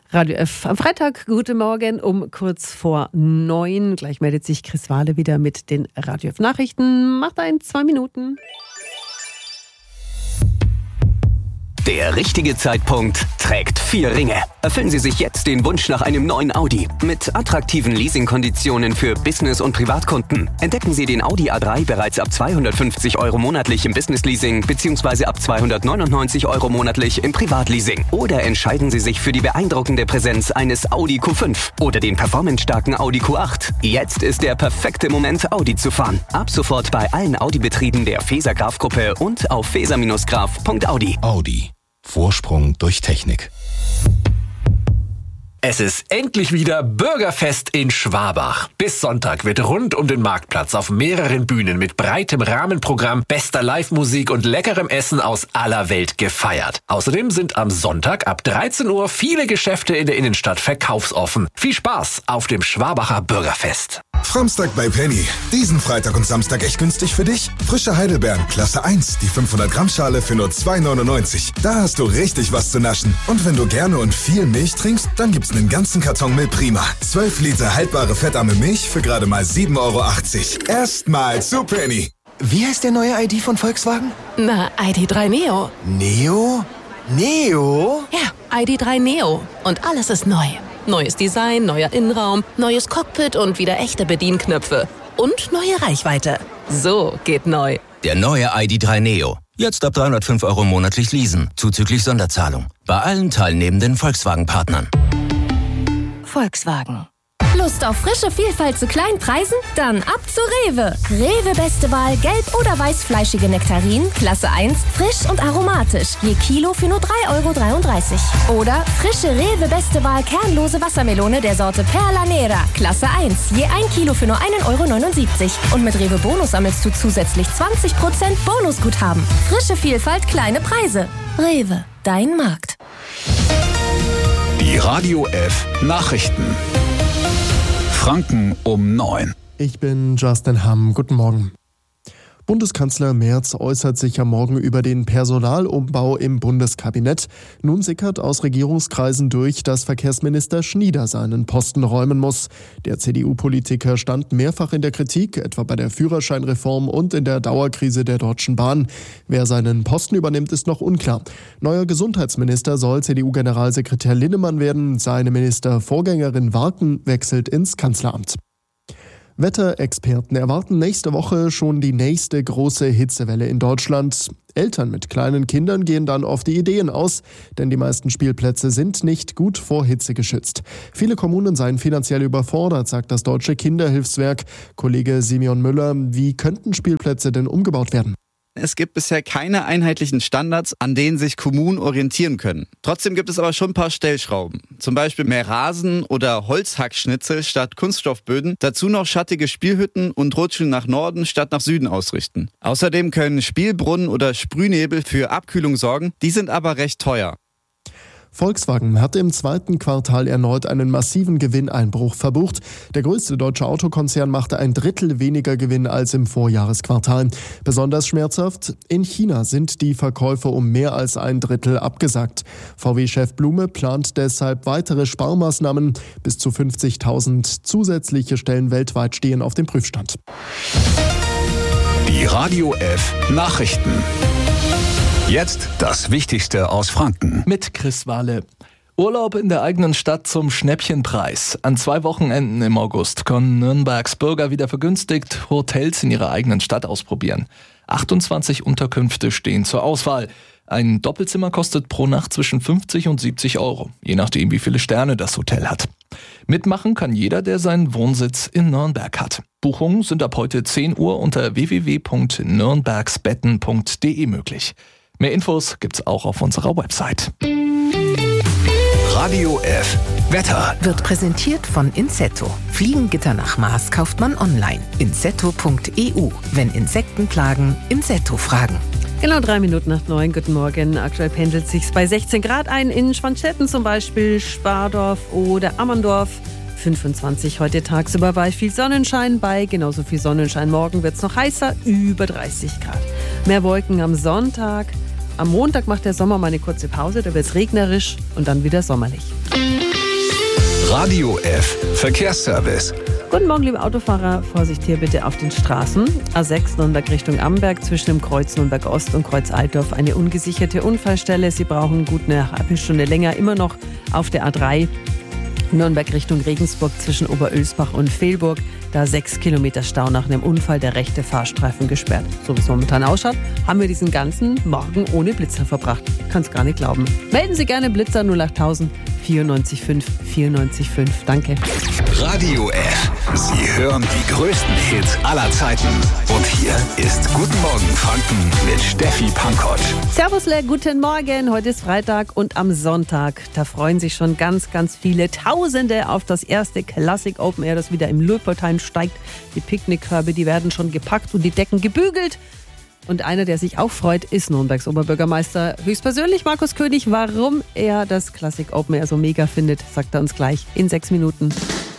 Radio F am Freitag. Guten Morgen um kurz vor 9. Gleich meldet sich Chris Wahle wieder mit den Radio F Nachrichten. Macht 2 Minuten. Der richtige Zeitpunkt trägt 4 Ringe. Erfüllen Sie sich jetzt den Wunsch nach einem neuen Audi. Mit attraktiven Leasingkonditionen für Business- und Privatkunden. Entdecken Sie den Audi A3 bereits ab 250 € monatlich im Business-Leasing bzw. ab 299 € monatlich im Privatleasing. Oder entscheiden Sie sich für die beeindruckende Präsenz eines Audi Q5 oder den performancestarken Audi Q8. Jetzt ist der perfekte Moment, Audi zu fahren. Ab sofort bei allen Audi-Betrieben der Faeser-Graf-Gruppe und auf faeser-graf.audi. Audi. Vorsprung durch Technik. Es ist endlich wieder Bürgerfest in Schwabach. Bis Sonntag wird rund um den Marktplatz auf mehreren Bühnen mit breitem Rahmenprogramm, bester Live-Musik und leckerem Essen aus aller Welt gefeiert. Außerdem sind am Sonntag ab 13 Uhr viele Geschäfte in der Innenstadt verkaufsoffen. Viel Spaß auf dem Schwabacher Bürgerfest. Framstag bei Penny. Diesen Freitag und Samstag echt günstig für dich? Frische Heidelbeeren, Klasse 1, die 500 Gramm Schale für nur 2,99. Da hast du richtig was zu naschen. Und wenn du gerne und viel Milch trinkst, dann gibt's einen ganzen Karton Milprima. 12 Liter haltbare fettarme Milch für gerade mal 7,80 €. Erstmal zu Penny. Wie heißt der neue ID von Volkswagen? Na, ID.3 Neo. Neo? Neo? Ja, ID.3 Neo. Und alles ist neu. Neues Design, neuer Innenraum, neues Cockpit und wieder echte Bedienknöpfe. Und neue Reichweite. So geht neu. Der neue ID.3 Neo. Jetzt ab 305 € monatlich leasen, zuzüglich Sonderzahlung. Bei allen teilnehmenden Volkswagen-Partnern. Volkswagen. Lust auf frische Vielfalt zu kleinen Preisen? Dann ab zu Rewe. Rewe beste Wahl, gelb- oder weißfleischige Nektarinen, Klasse 1, frisch und aromatisch. Je Kilo für nur 3,33 €. Oder frische Rewe beste Wahl, kernlose Wassermelone der Sorte Perla Nera, Klasse 1. Je 1 Kilo für nur 1,79 €. Und mit Rewe Bonus sammelst du zusätzlich 20% Bonusguthaben. Frische Vielfalt, kleine Preise. Rewe, dein Markt. Die Radio F Nachrichten. Franken um 9. Ich bin Justin Hamm. Guten Morgen. Bundeskanzler Merz äußert sich am Morgen über den Personalumbau im Bundeskabinett. Nun sickert aus Regierungskreisen durch, dass Verkehrsminister Schnieder seinen Posten räumen muss. Der CDU-Politiker stand mehrfach in der Kritik, etwa bei der Führerscheinreform und in der Dauerkrise der Deutschen Bahn. Wer seinen Posten übernimmt, ist noch unklar. Neuer Gesundheitsminister soll CDU-Generalsekretär Linnemann werden. Seine Ministervorgängerin Warken wechselt ins Kanzleramt. Wetterexperten erwarten nächste Woche schon die nächste große Hitzewelle in Deutschland. Eltern mit kleinen Kindern gehen dann auf die Ideen aus, denn die meisten Spielplätze sind nicht gut vor Hitze geschützt. Viele Kommunen seien finanziell überfordert, sagt das Deutsche Kinderhilfswerk. Kollege Simeon Müller, wie könnten Spielplätze denn umgebaut werden? Es gibt bisher keine einheitlichen Standards, an denen sich Kommunen orientieren können. Trotzdem gibt es aber schon ein paar Stellschrauben. Zum Beispiel mehr Rasen oder Holzhackschnitzel statt Kunststoffböden. Dazu noch schattige Spielhütten und Rutschen nach Norden statt nach Süden ausrichten. Außerdem können Spielbrunnen oder Sprühnebel für Abkühlung sorgen. Die sind aber recht teuer. Volkswagen hatte im zweiten Quartal erneut einen massiven Gewinneinbruch verbucht. Der größte deutsche Autokonzern machte 1/3 weniger Gewinn als im Vorjahresquartal. Besonders schmerzhaft: in China sind die Verkäufe um mehr als 1/3 abgesagt. VW-Chef Blume plant deshalb weitere Sparmaßnahmen. Bis zu 50.000 zusätzliche Stellen weltweit stehen auf dem Prüfstand. Die Radio F Nachrichten. Jetzt das Wichtigste aus Franken. Mit Chris Wahle. Urlaub in der eigenen Stadt zum Schnäppchenpreis. An 2 Wochenenden im August können Nürnbergs Bürger wieder vergünstigt Hotels in ihrer eigenen Stadt ausprobieren. 28 Unterkünfte stehen zur Auswahl. Ein Doppelzimmer kostet pro Nacht zwischen 50 und 70 €, je nachdem wie viele Sterne das Hotel hat. Mitmachen kann jeder, der seinen Wohnsitz in Nürnberg hat. Buchungen sind ab heute 10 Uhr unter www.nürnbergsbetten.de möglich. Mehr Infos gibt's auch auf unserer Website. Radio F Wetter wird präsentiert von Insetto. Fliegengitter nach Maß kauft man online. Insetto.eu. Wenn Insekten plagen, Insetto fragen. Genau 3 Minuten nach 9. Guten Morgen. Aktuell pendelt sich's bei 16 Grad ein. In Schwanstetten zum Beispiel, Spardorf oder Ammerndorf. 25 heute tagsüber bei viel Sonnenschein. Bei genauso viel Sonnenschein morgen wird's noch heißer, über 30 Grad. Mehr Wolken am Sonntag. Am Montag macht der Sommer mal eine kurze Pause, da wird's regnerisch und dann wieder sommerlich. Radio F Verkehrsservice. Guten Morgen, liebe Autofahrer. Vorsicht hier bitte auf den Straßen. A6 Nürnberg Richtung Amberg zwischen dem Kreuz Nürnberg Ost und Kreuz Altdorf eine ungesicherte Unfallstelle. Sie brauchen gut eine halbe Stunde länger. Immer noch auf der A3 Nürnberg Richtung Regensburg zwischen Oberölsbach und Vehlburg. Da 6 Kilometer Stau nach einem Unfall, der rechte Fahrstreifen gesperrt. So wie es momentan ausschaut, haben wir diesen ganzen Morgen ohne Blitzer verbracht. Kann's gar nicht glauben. Melden Sie gerne Blitzer 08000 94 5 94 5. Danke. Radio F. Sie hören die größten Hits aller Zeiten. Und hier ist Guten Morgen Franken mit Steffi Pankotsch. Servusle, guten Morgen. Heute ist Freitag und am Sonntag, da freuen sich schon ganz, ganz viele Tausende auf das erste Classic Open Air, das wieder im Lülpertheim steigt. Die Picknickkörbe, die werden schon gepackt und die Decken gebügelt. Und einer, der sich auch freut, ist Nürnbergs Oberbürgermeister höchstpersönlich, Markus König. Warum er das Classic Open Air so mega findet, sagt er uns gleich in 6 Minuten.